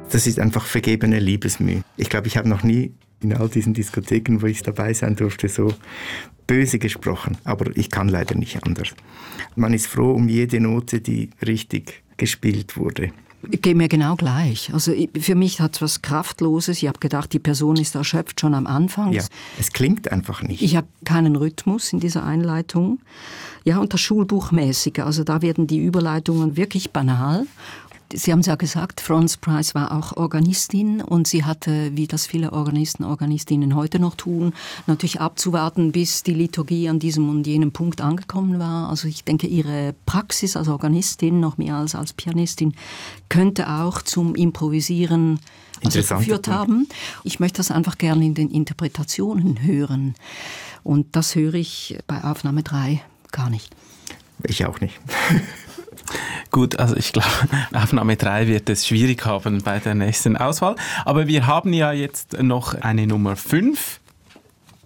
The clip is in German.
Das ist einfach vergebene Liebesmüh. Ich glaube, ich habe noch nie in all diesen Diskotheken, wo ich dabei sein durfte, so böse gesprochen. Aber ich kann leider nicht anders. Man ist froh um jede Note, die richtig gespielt wurde. Geht mir genau gleich. Also für mich hat es was Kraftloses. Ich habe gedacht, die Person ist erschöpft schon am Anfang. Ja, es klingt einfach nicht. Ich habe keinen Rhythmus in dieser Einleitung. Ja, und das Schulbuchmäßige. Also da werden die Überleitungen wirklich banal. Sie haben es ja gesagt, Florence Price war auch Organistin und sie hatte, wie das viele Organisten, Organistinnen heute noch tun, natürlich abzuwarten, bis die Liturgie an diesem und jenem Punkt angekommen war. Also ich denke, ihre Praxis als Organistin, noch mehr als Pianistin, könnte auch zum Improvisieren geführt haben. Ich möchte das einfach gerne in den Interpretationen hören. Und das höre ich bei Aufnahme 3 gar nicht. Ich auch nicht. Gut, also ich glaube, Aufnahme 3 wird es schwierig haben bei der nächsten Auswahl. Aber wir haben ja jetzt noch eine Nummer 5